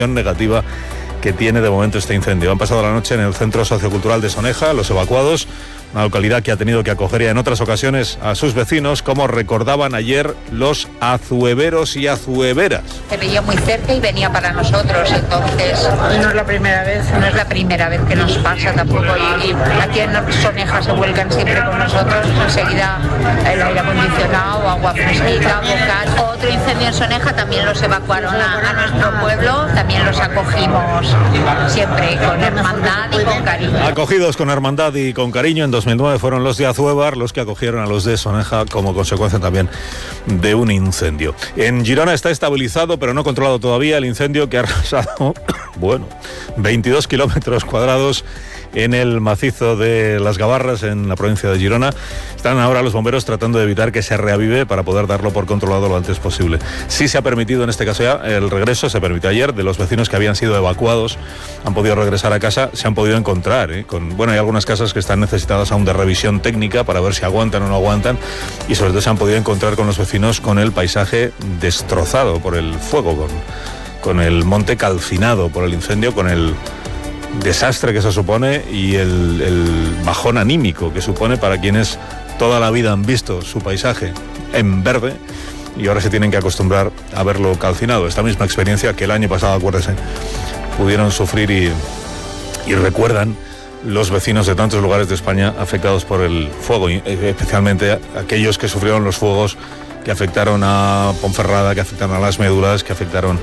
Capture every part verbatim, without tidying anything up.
negativa que tiene de momento este incendio. Han pasado la noche en el Centro Sociocultural de Soneja, los evacuados, una localidad que ha tenido que acoger ya en otras ocasiones a sus vecinos, como recordaban ayer los azueveros y azueveras. Se veía muy cerca y venía para nosotros, entonces no es la primera vez. No es la primera vez que nos pasa tampoco, y, y aquí en Soneja se vuelcan siempre con nosotros, enseguida el aire acondicionado, agua fresquita, bocal. Otro incendio en Soneja también los evacuaron a, a nuestro pueblo, también los acogimos siempre con hermandad y con cariño. Acogidos con hermandad y con cariño, en dos mil nueve fueron los de Azuevar los que acogieron a los de Soneja como consecuencia también de un incendio. En Girona está estabilizado pero no controlado todavía el incendio que ha arrasado, bueno, veintidós kilómetros cuadrados en el macizo de Las Gavarras, en la provincia de Girona. Están ahora los bomberos tratando de evitar que se reavive para poder darlo por controlado lo antes posible. Sí se ha permitido en este caso ya el regreso, se permitió ayer, de los vecinos que habían sido evacuados, han podido regresar a casa, se han podido encontrar, ¿eh? con, bueno, hay algunas casas que están necesitadas aún de revisión técnica para ver si aguantan o no aguantan, y sobre todo se han podido encontrar con los vecinos con el paisaje destrozado por el fuego, con, con el monte calcinado por el incendio, con el desastre que eso supone y el, el bajón anímico que supone para quienes toda la vida han visto su paisaje en verde y ahora se tienen que acostumbrar a verlo calcinado. Esta misma experiencia que el año pasado, acuérdense, pudieron sufrir y, y recuerdan los vecinos de tantos lugares de España afectados por el fuego, especialmente aquellos que sufrieron los fuegos que afectaron a Ponferrada, que afectaron a Las Médulas, que afectaron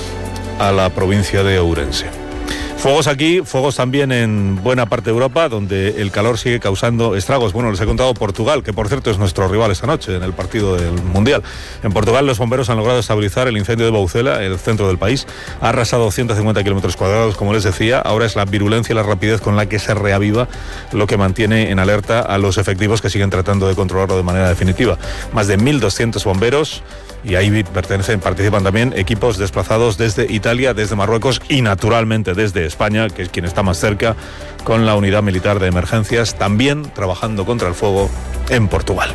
a la provincia de Ourense. Fuegos aquí, fuegos también en buena parte de Europa, donde el calor sigue causando estragos. Bueno, les he contado Portugal, que por cierto es nuestro rival esta noche en el partido del Mundial. En Portugal los bomberos han logrado estabilizar el incendio de Boucela, el centro del país. Ha arrasado ciento cincuenta kilómetros cuadrados, como les decía. Ahora es la virulencia y la rapidez con la que se reaviva lo que mantiene en alerta a los efectivos que siguen tratando de controlarlo de manera definitiva. Más de mil doscientos bomberos. Y ahí pertenecen, participan también equipos desplazados desde Italia, desde Marruecos y naturalmente desde España, que es quien está más cerca, con la unidad militar de emergencias, también trabajando contra el fuego en Portugal.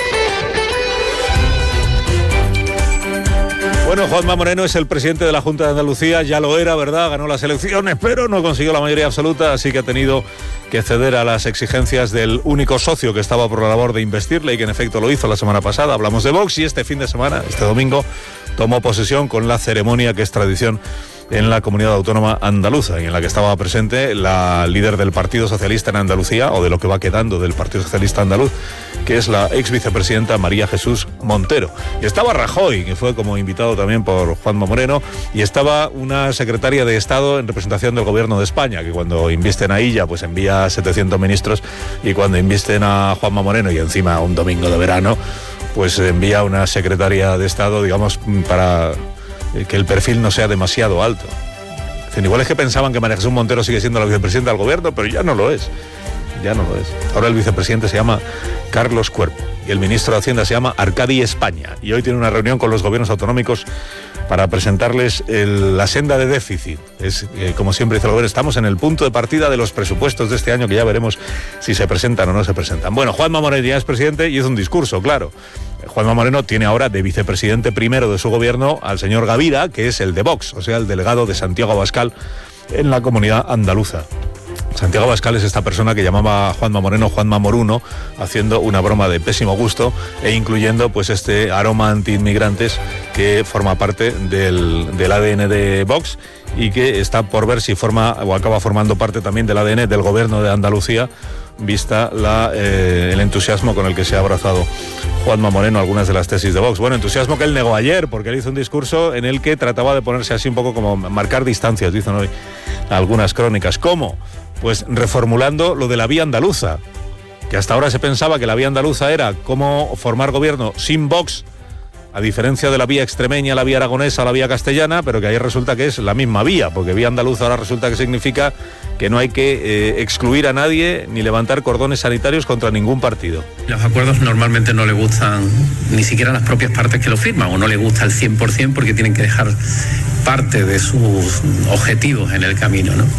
Bueno, Juanma Moreno es el presidente de la Junta de Andalucía, ya lo era, ¿verdad? Ganó las elecciones, pero no consiguió la mayoría absoluta, así que ha tenido que ceder a las exigencias del único socio que estaba por la labor de investirle y que en efecto lo hizo la semana pasada. Hablamos de Vox y este fin de semana, este domingo, tomó posesión con la ceremonia que es tradición en la comunidad autónoma andaluza y en la que estaba presente la líder del Partido Socialista en Andalucía, o de lo que va quedando del Partido Socialista andaluz, que es la ex vicepresidenta María Jesús Montero. Y estaba Rajoy, que fue como invitado también por Juanma Moreno, y estaba una secretaria de Estado en representación del Gobierno de España, que cuando invisten a ella, pues envía setecientos ministros, y cuando invisten a Juanma Moreno, y encima un domingo de verano, pues envía una secretaria de Estado, digamos, para que el perfil no sea demasiado alto. Igual es que pensaban que María Jesús Montero sigue siendo la vicepresidenta del gobierno, pero ya no lo es. Ya no lo es. Ahora el vicepresidente se llama Carlos Cuerpo y el ministro de Hacienda se llama Arcadi España. Y hoy tiene una reunión con los gobiernos autonómicos para presentarles el, la senda de déficit. Es, eh, como siempre dice el gobierno, estamos en el punto de partida de los presupuestos de este año, que ya veremos si se presentan o no se presentan. Bueno, Juanma Moreno ya es presidente y hizo un discurso, claro. Juanma Moreno tiene ahora de vicepresidente primero de su gobierno al señor Gavira, que es el de Vox, o sea, el delegado de Santiago Abascal en la comunidad andaluza. Santiago Abascal es esta persona que llamaba a Juanma Moreno Juanma Moruno, haciendo una broma de pésimo gusto e incluyendo pues este aroma anti-inmigrantes que forma parte del, del A D N de Vox y que está por ver si forma o acaba formando parte también del A D N del gobierno de Andalucía, vista la, eh, el entusiasmo con el que se ha abrazado Juanma Moreno algunas de las tesis de Vox. Bueno, entusiasmo que él negó ayer, porque él hizo un discurso en el que trataba de ponerse así un poco como marcar distancias, dicen hoy algunas crónicas. ¿Cómo? Pues reformulando lo de la vía andaluza, que hasta ahora se pensaba que la vía andaluza era cómo formar gobierno sin Vox, a diferencia de la vía extremeña, la vía aragonesa, la vía castellana, pero que ahí resulta que es la misma vía, porque vía andaluza ahora resulta que significa que no hay que eh, excluir a nadie ni levantar cordones sanitarios contra ningún partido. Los acuerdos normalmente no le gustan ni siquiera las propias partes que lo firman, o no le gusta al cien por ciento porque tienen que dejar parte de sus objetivos en el camino, ¿no?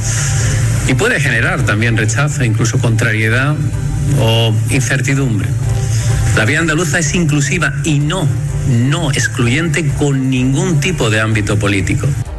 Y puede generar también rechazo, incluso contrariedad o incertidumbre. La vía andaluza es inclusiva y no, no excluyente con ningún tipo de ámbito político.